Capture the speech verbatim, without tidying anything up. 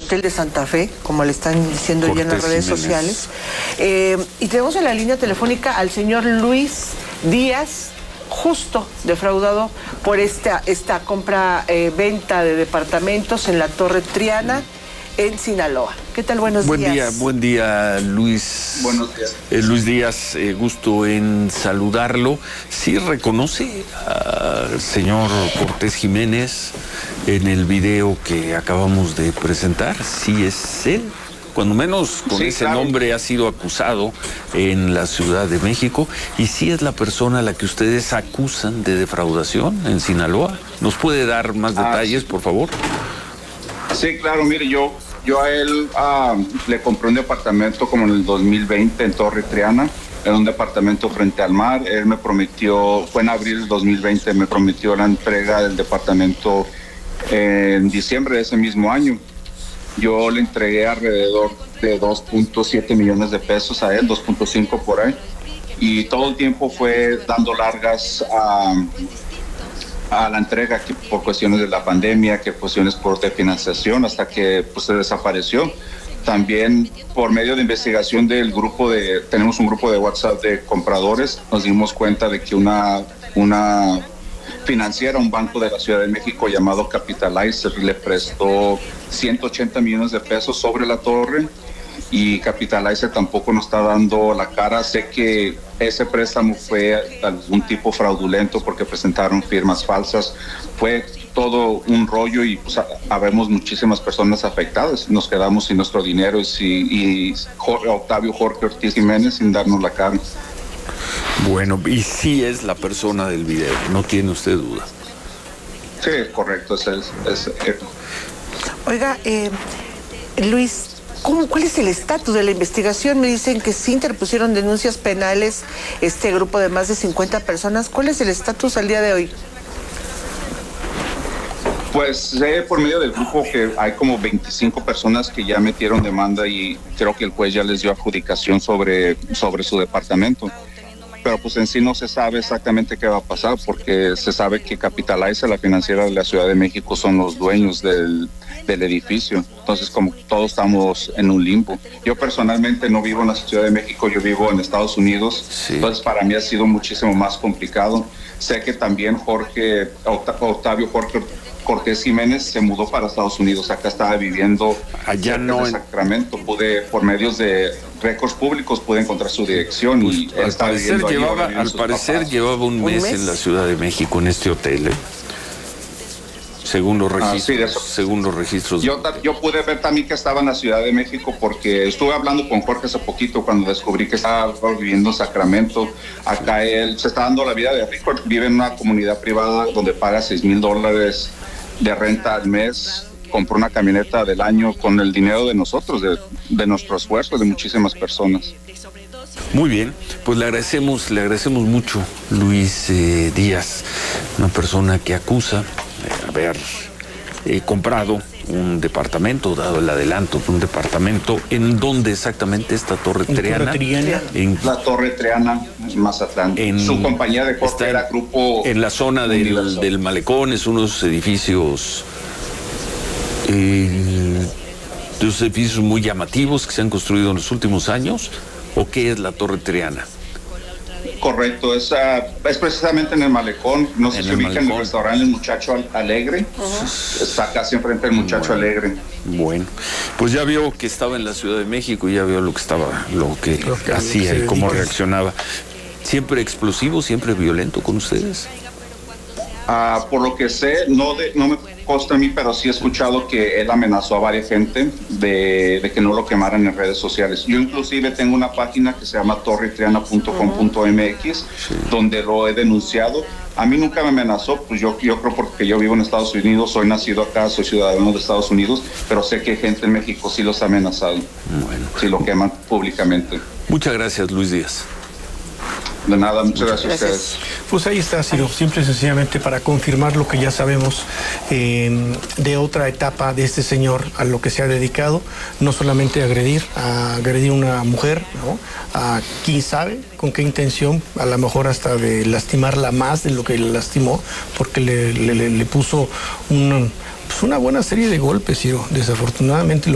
Hotel de Santa Fe, como le están diciendo ya en las redes sociales. Eh, y tenemos en la línea telefónica al señor Luis Díaz, justo defraudado por esta, esta compra, eh, venta de departamentos en la Torre Triana, en Sinaloa. ¿Qué tal? Buenos buen días. Día, buen día, Luis. Buenos días. Eh, Luis Díaz, eh, gusto en saludarlo. ¿Sí reconoce al señor Cortés Jiménez en el video que acabamos de presentar? ¿Sí es él? Cuando menos con sí, ese claro. nombre ha sido acusado en la Ciudad de México. ¿Y sí es la persona a la que ustedes acusan de defraudación en Sinaloa? ¿Nos puede dar más Ah, detalles, sí. por favor? Sí, claro, mire, yo, yo a él uh, le compré un departamento como en el dos mil veinte en Torre Triana, era un departamento frente al mar. Él me prometió, fue en abril del dos mil veinte, me prometió la entrega del departamento en diciembre de ese mismo año. Yo le entregué alrededor de dos punto siete millones de pesos a él, dos punto cinco por ahí, y todo el tiempo fue dando largas a... a la entrega, que por cuestiones de la pandemia, que cuestiones por de financiación, hasta que pues, se desapareció. También por medio de investigación del grupo de, tenemos un grupo de WhatsApp de compradores, nos dimos cuenta de que una, una financiera, un banco de la Ciudad de México llamado Capitalizer, le prestó ciento ochenta millones de pesos sobre la torre, y Capitalizer tampoco nos está dando la cara. Sé que ese préstamo fue algún tipo fraudulento porque presentaron firmas falsas. Fue todo un rollo y pues, habemos muchísimas personas afectadas. Nos quedamos sin nuestro dinero y, y Jorge, Octavio Jorge Ortiz Jiménez sin darnos la cara. Bueno, y sí es la persona del video, no tiene usted duda. Sí, correcto. Es, es, es, es. Oiga, eh, Luis, ¿Cómo, ¿cuál es el estatus de la investigación? Me dicen que sí interpusieron denuncias penales este grupo de más de cincuenta personas. ¿Cuál es el estatus al día de hoy? Pues sé por medio del grupo que hay como veinticinco personas que ya metieron demanda y creo que el juez ya les dio adjudicación sobre, sobre su departamento. Pero pues en sí no se sabe exactamente qué va a pasar, porque se sabe que Capitalizer, la financiera de la Ciudad de México, son los dueños del, del edificio. Entonces, como todos estamos en un limbo. Yo personalmente no vivo en la Ciudad de México, yo vivo en Estados Unidos. Sí. Entonces, para mí ha sido muchísimo más complicado. Sé que también Jorge, Octavio Jorge Cortés Jiménez se mudó para Estados Unidos. Acá estaba viviendo allá no en Sacramento. Pude, por medios de récords públicos, pude encontrar su dirección. Pues, y al parecer, llevaba, al parecer llevaba un mes, un mes en la Ciudad de México, en este hotel, ¿eh? Según los registros. Ah, sí, de eso. Según los registros. Yo, yo pude ver también que estaba en la Ciudad de México porque estuve hablando con Jorge hace poquito cuando descubrí que estaba viviendo en Sacramento. Acá él se está dando la vida de rico. Vive en una comunidad privada donde paga seis mil dólares de renta al mes. Compró una camioneta del año con el dinero de nosotros, de, de nuestro esfuerzo, de muchísimas personas. Muy bien, pues le agradecemos, le agradecemos mucho, Luis eh, Díaz, una persona que acusa de haber eh, comprado un departamento, dado el adelanto de un departamento. ¿En dónde exactamente esta Torre Triana? Torre Triana. En, la Torre Triana, Mazatlán. En, Su compañía de corte era Grupo... En la zona del, del Malecón, es unos edificios... Eh, de los edificios muy llamativos que se han construido en los últimos años. ¿O qué es la Torre Triana? Correcto, es, uh, es precisamente en el Malecón. No sé si ubican en el restaurante El Muchacho Alegre. Uh-huh. Está casi enfrente del Muchacho bueno, Alegre. Bueno, pues ya vio que estaba en la Ciudad de México y ya vio lo que estaba, lo que, lo que hacía y cómo reaccionaba. ¿Siempre explosivo, siempre violento con ustedes? Uh, por lo que sé, no, de, no me consta a mí, pero sí he escuchado que él amenazó a varias gente de, de que no lo quemaran en redes sociales. Yo inclusive tengo una página que se llama torre triana punto com punto m x, sí, donde lo he denunciado. A mí nunca me amenazó, pues yo, yo creo porque yo vivo en Estados Unidos, soy nacido acá, soy ciudadano de Estados Unidos, pero sé que gente en México sí los ha amenazado, bueno, si lo queman públicamente. Muchas gracias, Luis Díaz. De nada, muchas, muchas gracias, gracias a ustedes. Pues ahí está, Ciro, simple y sencillamente para confirmar lo que ya sabemos eh, de otra etapa de este señor a lo que se ha dedicado, no solamente a agredir, a agredir a una mujer, ¿no? A quién sabe con qué intención, a lo mejor hasta de lastimarla más de lo que le lastimó, porque le, le, le puso un, pues una buena serie de golpes, Ciro, desafortunadamente.